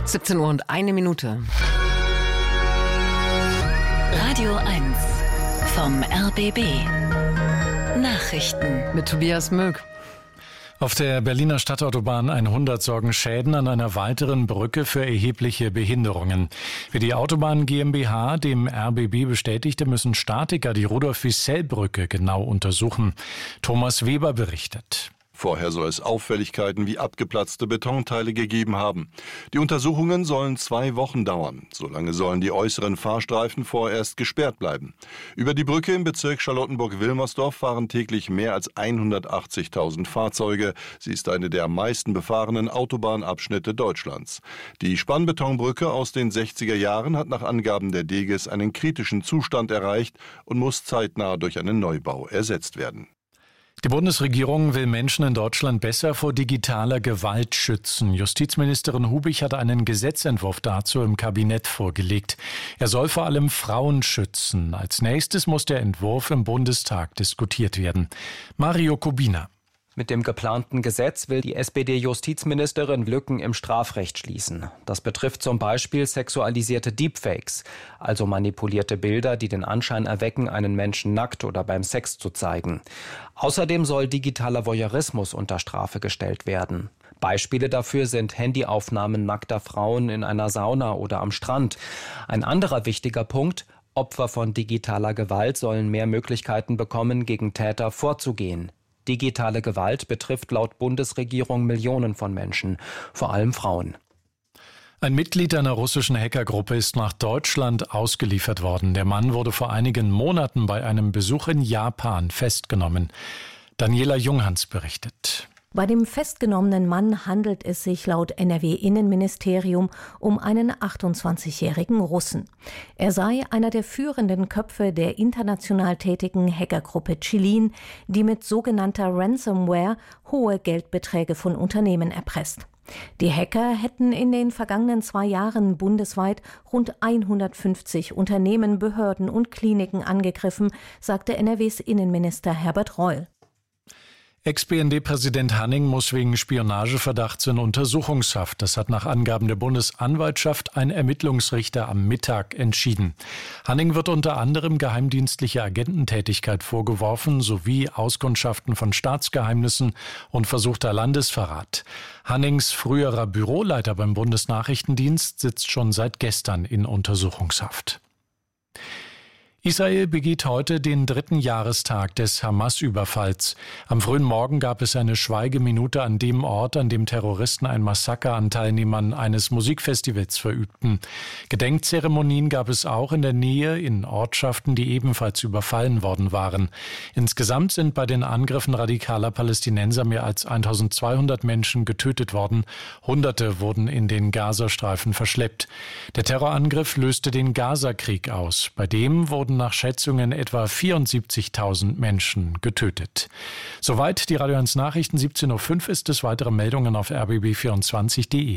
17:01. Radio 1 vom RBB. Nachrichten Mit Tobias Möck. Auf der Berliner Stadtautobahn 100 sorgen Schäden an einer weiteren Brücke für erhebliche Behinderungen. Wie die Autobahn GmbH dem RBB bestätigte, müssen Statiker die Rudolf-Wissell-Brücke genau untersuchen. Thomas Weber berichtet. Vorher soll es Auffälligkeiten wie abgeplatzte Betonteile gegeben haben. Die Untersuchungen sollen 2 Wochen dauern. Solange sollen die äußeren Fahrstreifen vorerst gesperrt bleiben. Über die Brücke im Bezirk Charlottenburg-Wilmersdorf fahren täglich mehr als 180.000 Fahrzeuge. Sie ist eine der am meisten befahrenen Autobahnabschnitte Deutschlands. Die Spannbetonbrücke aus den 60er Jahren hat nach Angaben der Deges einen kritischen Zustand erreicht und muss zeitnah durch einen Neubau ersetzt werden. Die Bundesregierung will Menschen in Deutschland besser vor digitaler Gewalt schützen. Justizministerin Hubich hat einen Gesetzentwurf dazu im Kabinett vorgelegt. Er soll vor allem Frauen schützen. Als nächstes muss der Entwurf im Bundestag diskutiert werden. Mario Kubina. Mit dem geplanten Gesetz will die SPD-Justizministerin Lücken im Strafrecht schließen. Das betrifft zum Beispiel sexualisierte Deepfakes, also manipulierte Bilder, die den Anschein erwecken, einen Menschen nackt oder beim Sex zu zeigen. Außerdem soll digitaler Voyeurismus unter Strafe gestellt werden. Beispiele dafür sind Handyaufnahmen nackter Frauen in einer Sauna oder am Strand. Ein anderer wichtiger Punkt: Opfer von digitaler Gewalt sollen mehr Möglichkeiten bekommen, gegen Täter vorzugehen. Digitale Gewalt betrifft laut Bundesregierung Millionen von Menschen, vor allem Frauen. Ein Mitglied einer russischen Hackergruppe ist nach Deutschland ausgeliefert worden. Der Mann wurde vor einigen Monaten bei einem Besuch in Japan festgenommen. Daniela Junghans berichtet. Bei dem festgenommenen Mann handelt es sich laut NRW-Innenministerium um einen 28-jährigen Russen. Er sei einer der führenden Köpfe der international tätigen Hackergruppe Chilin, die mit sogenannter Ransomware hohe Geldbeträge von Unternehmen erpresst. Die Hacker hätten in den vergangenen 2 Jahren bundesweit rund 150 Unternehmen, Behörden und Kliniken angegriffen, sagte NRWs Innenminister Herbert Reul. Ex-BND-Präsident Hanning muss wegen Spionageverdachts in Untersuchungshaft. Das hat nach Angaben der Bundesanwaltschaft ein Ermittlungsrichter am Mittag entschieden. Hanning wird unter anderem geheimdienstliche Agententätigkeit vorgeworfen sowie Auskundschaften von Staatsgeheimnissen und versuchter Landesverrat. Hannings früherer Büroleiter beim Bundesnachrichtendienst sitzt schon seit gestern in Untersuchungshaft. Israel begeht heute den 3. Jahrestag des Hamas-Überfalls. Am frühen Morgen gab es eine Schweigeminute an dem Ort, an dem Terroristen ein Massaker an Teilnehmern eines Musikfestivals verübten. Gedenkzeremonien gab es auch in der Nähe in Ortschaften, die ebenfalls überfallen worden waren. Insgesamt sind bei den Angriffen radikaler Palästinenser mehr als 1200 Menschen getötet worden. Hunderte wurden in den Gazastreifen verschleppt. Der Terrorangriff löste den Gazakrieg aus. Bei dem wurden nach Schätzungen etwa 74.000 Menschen getötet. Soweit die Radio 1 Nachrichten. 17:05 ist es. Weitere Meldungen auf rbb24.de.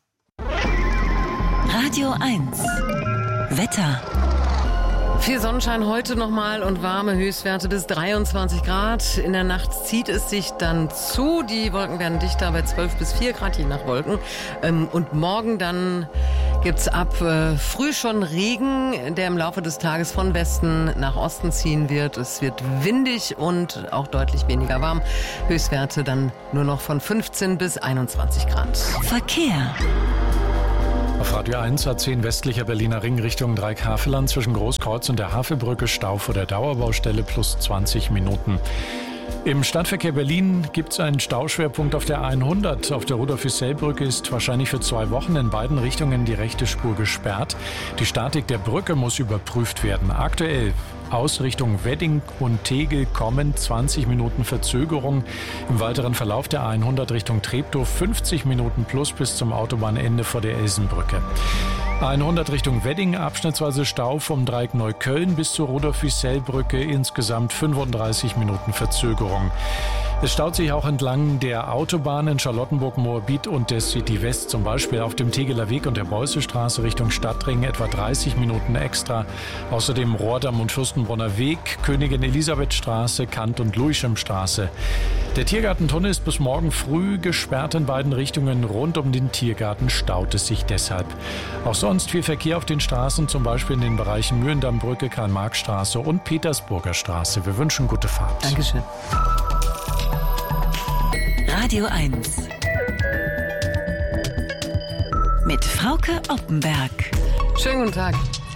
Radio 1 Wetter. Viel Sonnenschein heute nochmal und warme Höchstwerte bis 23 Grad. In der Nacht zieht es sich dann zu. Die Wolken werden dichter bei 12 bis 4 Grad, je nach Wolken. Und morgen dann gibt's ab früh schon Regen, der im Laufe des Tages von Westen nach Osten ziehen wird. Es wird windig und auch deutlich weniger warm. Höchstwerte dann nur noch von 15 bis 21 Grad. Verkehr. Auf Radio 1 A10 westlicher Berliner Ring Richtung Dreieckhavelland zwischen Großkreuz und der Havelbrücke Stau vor der Dauerbaustelle plus 20 Minuten. Im Stadtverkehr Berlin gibt es einen Stauschwerpunkt auf der 100. Auf der Rudolf-Wissell-Brücke ist wahrscheinlich für 2 Wochen in beiden Richtungen die rechte Spur gesperrt. Die Statik der Brücke muss überprüft werden. Aktuell aus Richtung Wedding und Tegel kommen 20 Minuten Verzögerung. Im weiteren Verlauf der 100 Richtung Treptow 50 Minuten plus bis zum Autobahnende vor der Elsenbrücke. 100 Richtung Wedding, abschnittsweise Stau vom Dreieck Neukölln bis zur Rudolf-Wiesel-Brücke, insgesamt 35 Minuten Verzögerung. Es staut sich auch entlang der Autobahn in Charlottenburg, Moabit und der City West, zum Beispiel auf dem Tegeler Weg und der Beussestraße Richtung Stadtring etwa 30 Minuten extra. Außerdem Rohrdamm und Fürstenbrunner Weg, Königin Elisabethstraße, Kant- und Luischemstraße. Der Tiergartentunnel ist bis morgen früh gesperrt in beiden Richtungen. Rund um den Tiergarten staut es sich deshalb. Auch sonst viel Verkehr auf den Straßen, zum Beispiel in den Bereichen Mühlendammbrücke, Karl-Marx-Straße und Petersburger Straße. Wir wünschen gute Fahrt. Dankeschön. Radio 1 mit Frauke Oppenberg. Schönen guten Tag.